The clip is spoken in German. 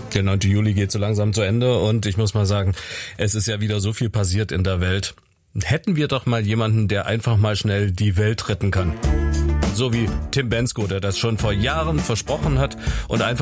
Der 9. Juli geht so langsam zu Ende und ich muss mal sagen, es ist ja wieder so viel passiert in der Welt. Hätten wir doch mal jemanden, der einfach mal schnell die Welt retten kann. So wie Tim Bendzko, der das schon vor Jahren versprochen hat und einfach